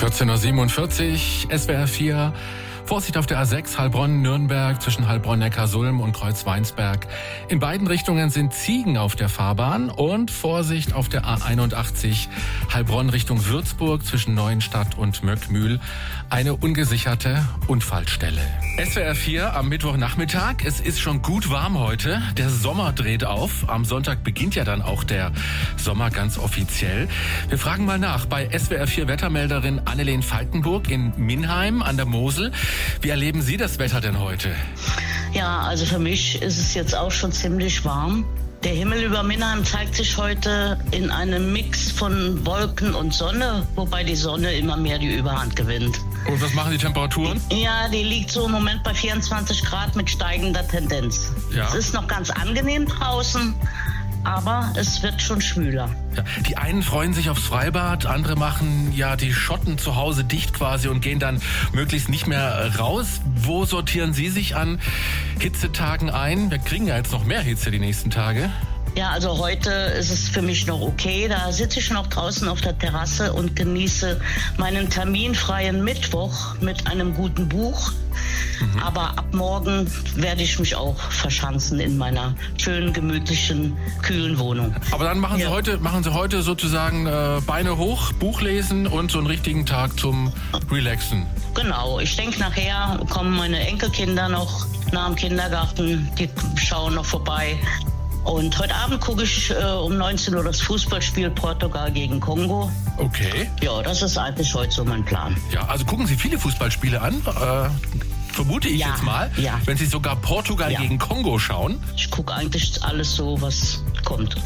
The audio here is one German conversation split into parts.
14:47 Uhr, SWR 4. Vorsicht auf der A6 Heilbronn-Nürnberg zwischen Heilbronn-Neckarsulm und Kreuzweinsberg. In beiden Richtungen sind Ziegen auf der Fahrbahn und Vorsicht auf der A81 Heilbronn Richtung Würzburg zwischen Neuenstadt und Möckmühl. Eine ungesicherte Unfallstelle. SWR 4 am Mittwochnachmittag. Es ist schon gut warm heute. Der Sommer dreht auf. Am Sonntag beginnt ja dann auch der Sommer ganz offiziell. Wir fragen mal nach bei SWR 4 Wettermelderin Annelien Falkenburg in Minheim an der Mosel. Wie erleben Sie das Wetter denn heute? Ja, also für mich ist es jetzt auch schon ziemlich warm. Der Himmel über Minheim zeigt sich heute in einem Mix von Wolken und Sonne, wobei die Sonne immer mehr die Überhand gewinnt. Und was machen die Temperaturen? Ja, die liegt so im Moment bei 24 Grad mit steigender Tendenz. Ja. Es ist noch ganz angenehm draußen, aber es wird schon schwüler. Ja, die einen freuen sich aufs Freibad, andere machen ja die Schotten zu Hause dicht quasi und gehen dann möglichst nicht mehr raus. Wo sortieren Sie sich an Hitzetagen ein? Wir kriegen ja jetzt noch mehr Hitze die nächsten Tage. Ja, also heute ist es für mich noch okay. Da sitze ich noch draußen auf der Terrasse und genieße meinen terminfreien Mittwoch mit einem guten Buch. Aber ab morgen werde ich mich auch verschanzen in meiner schönen, gemütlichen, kühlen Wohnung. Aber dann machen Sie heute sozusagen Beine hoch, Buch lesen und so einen richtigen Tag zum Relaxen. Genau, ich denke, nachher kommen meine Enkelkinder noch nach dem Kindergarten, die schauen noch vorbei. Und heute Abend gucke ich um 19 Uhr das Fußballspiel Portugal gegen Kongo. Okay. Ja, das ist eigentlich heute so mein Plan. Ja, also gucken Sie viele Fußballspiele an, vermute ich jetzt mal. Ja. Wenn Sie sogar Portugal gegen Kongo schauen. Ich gucke eigentlich alles so, was kommt.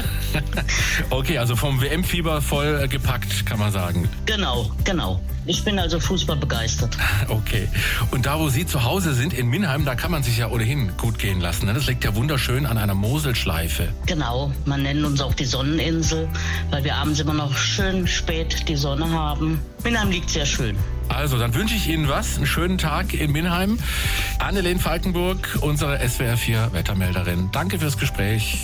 Okay, also vom WM-Fieber voll gepackt, kann man sagen. Genau. Ich bin also Fußball begeistert. Okay. Und da, wo Sie zu Hause sind, in Minheim, da kann man sich ja ohnehin gut gehen lassen. Das liegt ja wunderschön an einer Moselschleife. Genau, man nennt uns auch die Sonneninsel, weil wir abends immer noch schön spät die Sonne haben. Minheim liegt sehr schön. Also, dann wünsche ich Ihnen einen schönen Tag in Minheim. Annelien Falkenburg, unsere SWR 4 Wettermelderin. Danke fürs Gespräch.